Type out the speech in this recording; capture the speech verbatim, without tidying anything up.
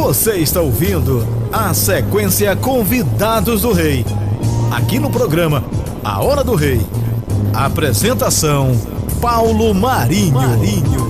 Você está ouvindo a sequência Convidados do Rei, aqui no programa A Hora do Rei. Apresentação: Paulo Marinho. Marinho.